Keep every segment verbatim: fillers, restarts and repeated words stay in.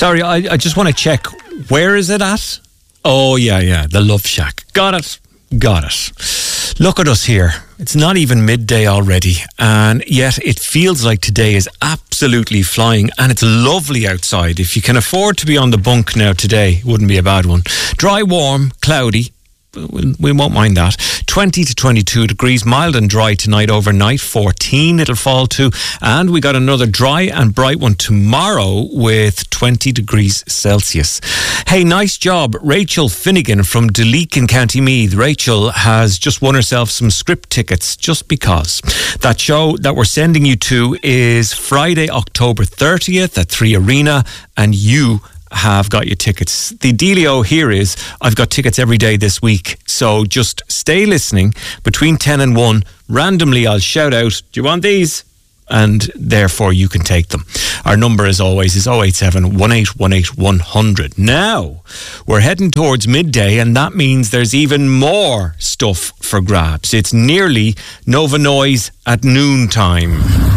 Sorry, I, I just want to check. Where is it at? Oh, yeah, yeah, the Love Shack. Got it. Got it. Look at us here. It's not even midday already, and yet it feels like today is absolutely flying, and it's lovely outside. If you can afford to be on the bunk now today, wouldn't be a bad one. Dry, warm, cloudy. We won't mind that. twenty to twenty-two degrees, mild and dry tonight, overnight. fourteen it'll fall to. And we got another dry and bright one tomorrow with twenty degrees Celsius. Hey, nice job. Rachel Finnegan from Duleek in County Meath. Rachel has just won herself some script tickets just because. That show that we're sending you to is Friday, October thirtieth at three Arena, and you have got your tickets. The dealio here is I've got tickets every day this week, so just stay listening. Between ten and one, randomly I'll shout out, do you want these? And therefore you can take them. Our number as always is oh eight seven, one eight one eight, one hundred. Now we're heading towards midday, and that means there's even more stuff for grabs. It's nearly Nova Noise at noon time.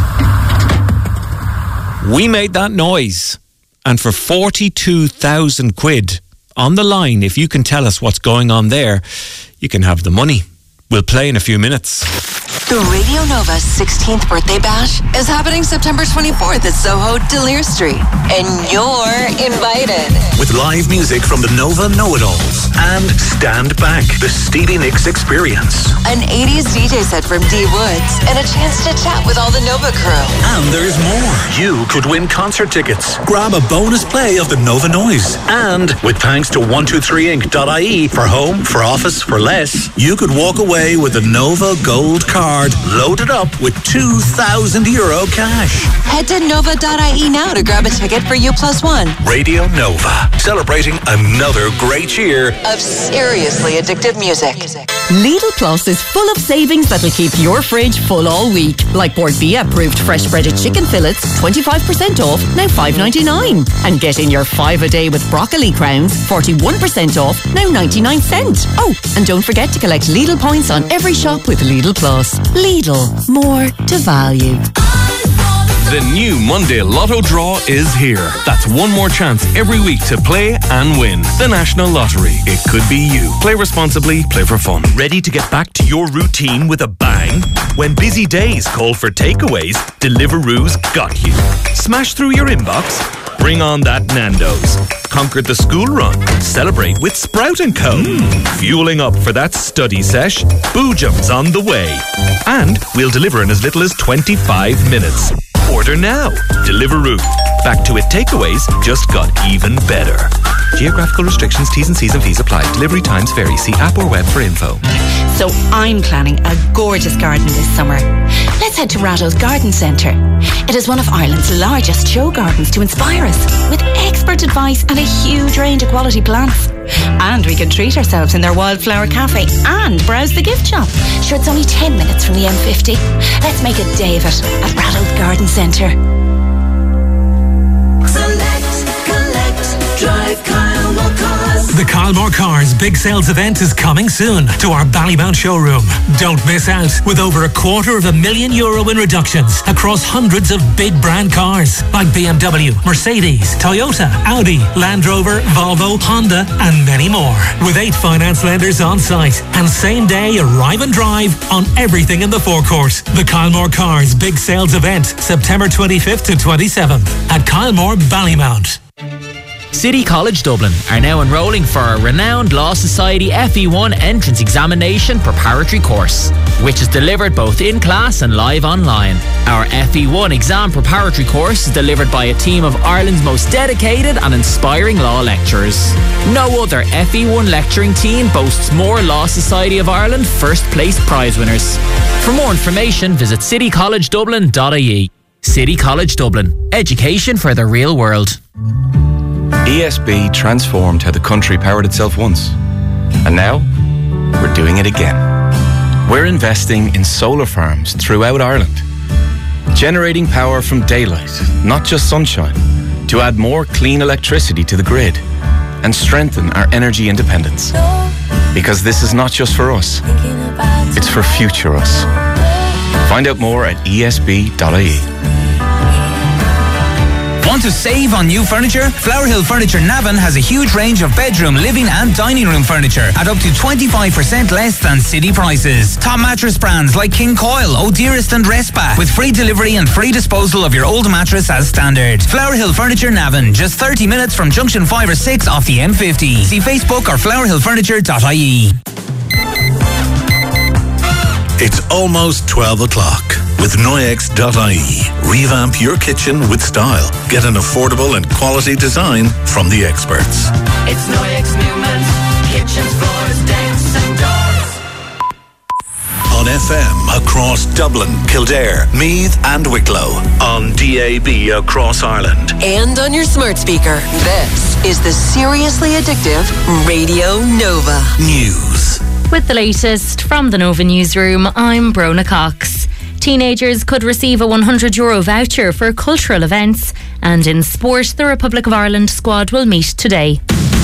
We made that noise. And for forty-two thousand quid on the line, if you can tell us what's going on there, you can have the money. We'll play in a few minutes. The Radio Nova sixteenth birthday bash is happening September twenty-fourth at Soho, Delir Street. And you're invited. With live music from the Nova Know-It-Alls and Stand Back, the Stevie Nicks Experience. An eighties D J set from D Woods and a chance to chat with all the Nova crew. And there's more. You could win concert tickets. Grab a bonus play of the Nova Noise. And with thanks to one two three inc dot I E for home, for office, for less, you could walk away with a Nova Gold card loaded up with two thousand euro cash. Head to nova dot I E now to grab a ticket for U plus one. Radio Nova, celebrating another great year of seriously addictive music. Lidl Plus is full of savings that'll keep your fridge full all week. Like Portbia approved fresh breaded chicken fillets, twenty-five percent off, now five ninety-nine. And get in your five a day with broccoli crowns, forty-one percent off, now ninety-nine cents. Oh, and don't forget to collect Lidl points on every shop with Lidl Plus. Lidl, more to value. The new Monday Lotto draw is here. That's one more chance every week to play and win. The National Lottery. It could be you. Play responsibly, play for fun. Ready to get back to your routine with a bang? When busy days call for takeaways, Deliveroo's got you. Smash through your inbox? Bring on that Nando's. Conquer the school run. Celebrate with Sprout and Co. Mm. Fueling up for that study sesh? Boojum's on the way. And we'll deliver in as little as twenty-five minutes. Order now. Deliveroo. Back to it takeaways just got even better. Geographical restrictions, T's and C's and V's apply. Delivery times vary. See app or web for info. So I'm planning a gorgeous garden this summer. Let's head to Ratto's Garden Centre. It is one of Ireland's largest show gardens to inspire us, with expert advice and a huge range of quality plants. And we can treat ourselves in their wildflower cafe and browse the gift shop. Sure, it's only ten minutes from the M fifty. Let's make a day of it at Ratto's Garden Centre. Select, collect, drive Kylemore Cars. The Kylemore Cars Big Sales event is coming soon to our Ballymount showroom. Don't miss out, with over a quarter of a million euro in reductions across hundreds of big brand cars like B M W, Mercedes, Toyota, Audi, Land Rover, Volvo, Honda and many more. With eight finance lenders on site and same day arrive and drive on everything in the forecourt. The Kylemore Cars Big Sales event, September twenty-fifth to twenty-seventh at Kylemore Ballymount. City College Dublin are now enrolling for a renowned Law Society F E one entrance examination preparatory course, which is delivered both in class and live online. Our F E one exam preparatory course is delivered by a team of Ireland's most dedicated and inspiring law lecturers. No other F E one lecturing team boasts more Law Society of Ireland first place prize winners. For more information, visit city college dublin dot I E. City College Dublin. Education for the real world. E S B transformed how the country powered itself once. And now, we're doing it again. We're investing in solar farms throughout Ireland, generating power from daylight, not just sunshine, to add more clean electricity to the grid and strengthen our energy independence. Because this is not just for us, it's for future us. Find out more at E S B dot I E. Want to save on new furniture? Flower Hill Furniture Navan has a huge range of bedroom, living and dining room furniture at up to twenty-five percent less than city prices. Top mattress brands like King Coil, O'Dearest and Respa, with free delivery and free disposal of your old mattress as standard. Flower Hill Furniture Navan, just thirty minutes from junction five or six off the M fifty. See Facebook or flower hill furniture dot I E. It's almost twelve o'clock. With Noyex dot I E, revamp your kitchen with style. Get an affordable and quality design from the experts. It's Noyex Newman's kitchens, floors, decks and doors. On F M across Dublin, Kildare, Meath and Wicklow. On D A B across Ireland. And on your smart speaker. This is the Seriously Addictive Radio Nova News. With the latest from the Nova Newsroom, I'm Brona Cox. Teenagers could receive a one hundred euro voucher for cultural events, and in sport, the Republic of Ireland squad will meet today.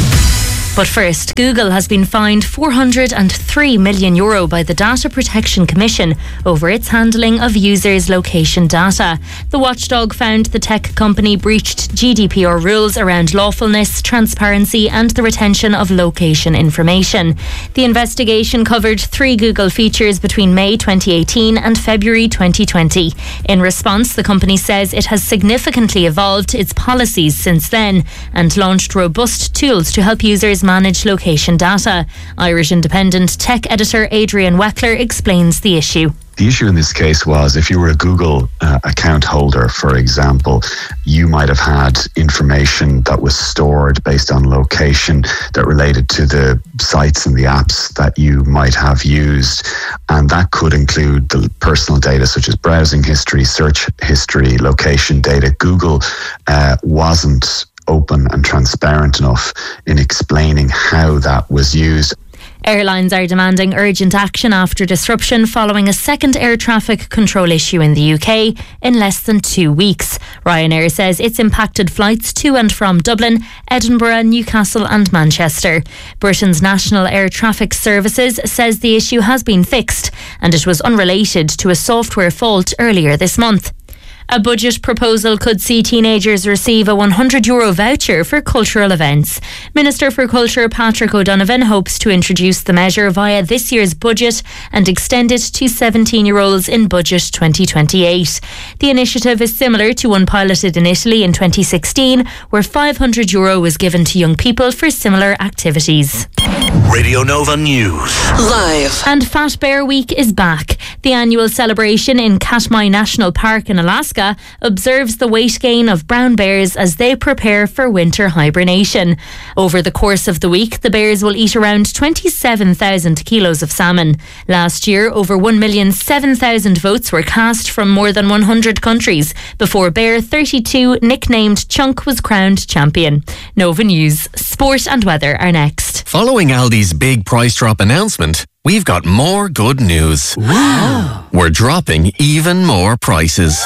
But first, Google has been fined four hundred three million euro by the Data Protection Commission over its handling of users' location data. The watchdog found the tech company breached G D P R rules around lawfulness, transparency and the retention of location information. The investigation covered three Google features between May twenty eighteen and February twenty twenty. In response, the company says it has significantly evolved its policies since then and launched robust tools to help users manage location data. Irish Independent tech editor Adrian Weckler explains the issue. The issue in this case was if you were a Google uh, account holder, for example, you might have had information that was stored based on location that related to the sites and the apps that you might have used. And that could include the personal data such as browsing history, search history, location data. Google uh, wasn't open and transparent enough in explaining how that was used. Airlines are demanding urgent action after disruption following a second air traffic control issue in the U K in less than two weeks. Ryanair says it's impacted flights to and from Dublin, Edinburgh, Newcastle and Manchester. Britain's National Air Traffic Services says the issue has been fixed and it was unrelated to a software fault earlier this month. A budget proposal could see teenagers receive a one hundred euro voucher for cultural events. Minister for Culture Patrick O'Donovan hopes to introduce the measure via this year's budget and extend it to seventeen-year-olds in Budget twenty twenty-eight. The initiative is similar to one piloted in Italy in twenty sixteen, where five hundred euro was given to young people for similar activities. Radio Nova News. Live. And Fat Bear Week is back. The annual celebration in Katmai National Park in Alaska observes the weight gain of brown bears as they prepare for winter hibernation. Over the course of the week, the bears will eat around twenty-seven thousand kilos of salmon. Last year, over one million seven thousand votes were cast from more than one hundred countries before Bear thirty-two, nicknamed Chunk, was crowned champion. Nova News, sport and weather are next. Following Aldi's big price drop announcement, we've got more good news. Wow. We're dropping even more prices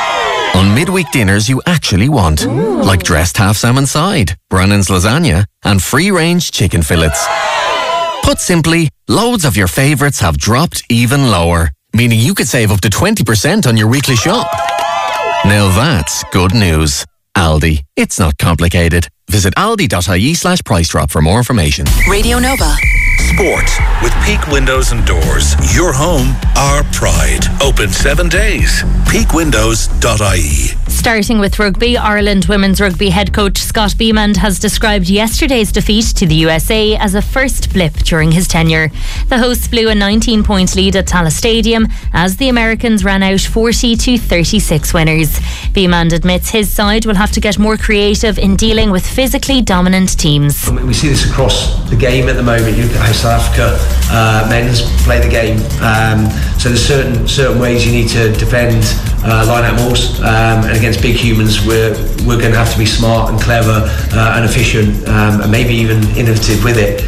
on midweek dinners you actually want. Ooh. Like dressed half salmon side, Brannan's lasagna and free-range chicken fillets. Put simply, loads of your favourites have dropped even lower, meaning you could save up to twenty percent on your weekly shop. Now that's good news. Aldi. It's not complicated. Visit aldi.ie slash price drop for more information. Radio Nova. Sport with Peak Windows and Doors. Your home, our pride. Open seven days. peak windows dot I E. Starting with rugby, Ireland women's rugby head coach Scott Beamond has described yesterday's defeat to the U S A as a first blip during his tenure. The hosts blew a nineteen point lead at Tallaght Stadium as the Americans ran out forty to thirty-six winners. Beamond admits his side will have to get more creative in dealing with physically dominant teams. We see this across the game at the moment. You look at how South Africa uh, men's play the game. Um, so there's certain certain ways you need to defend uh, line-out mauls, um, and against big humans, we're we're going to have to be smart and clever uh, and efficient, um, and maybe even innovative with it.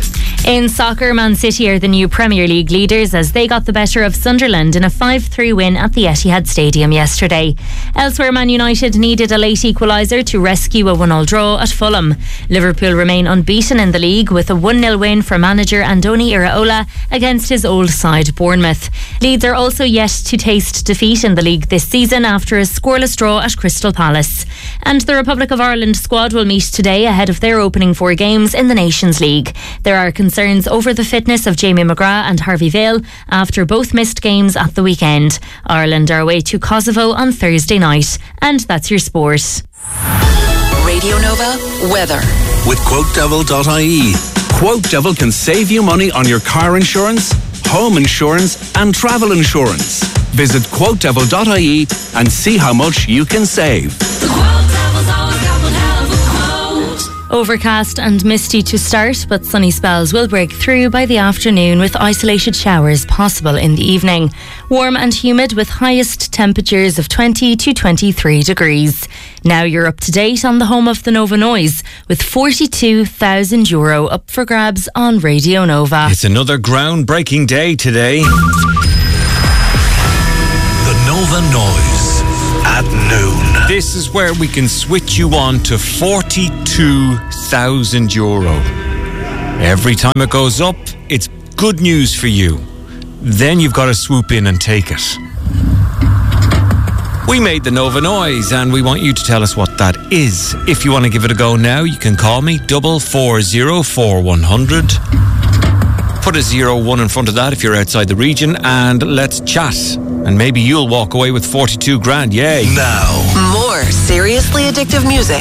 In soccer, Man City are the new Premier League leaders as they got the better of Sunderland in a five three win at the Etihad Stadium yesterday. Elsewhere, Man United needed a late equaliser to rescue a one all draw at Fulham. Liverpool remain unbeaten in the league with a one nil win for manager Andoni Iraola against his old side Bournemouth. Leeds are also yet to taste defeat in the league this season after a scoreless draw at Crystal Palace. And the Republic of Ireland squad will meet today ahead of their opening four games in the Nations League. There are concerns over the fitness of Jamie McGrath and Harvey Vale after both missed games at the weekend. Ireland are away to Kosovo on Thursday night. And that's your sport. Radio Nova weather. With quote devil dot I E. Quote Devil can save you money on your car insurance, home insurance and travel insurance. Visit quote devil dot I E and see how much you can save. Overcast and misty to start, but sunny spells will break through by the afternoon with isolated showers possible in the evening. Warm and humid with highest temperatures of twenty to twenty-three degrees. Now you're up to date on the home of the Nova Noise with forty-two thousand euro up for grabs on Radio Nova. It's another groundbreaking day today. The Nova Noise at noon. This is where we can switch you on to forty-two thousand euro. Every time it goes up, it's good news for you. Then you've got to swoop in and take it. We made the Nova Noise and we want you to tell us what that is. If you want to give it a go now, you can call me double four zero four one hundred. Put a zero one in front of that if you're outside the region, and let's chat. And maybe you'll walk away with forty-two grand. Yay. Now. More seriously addictive music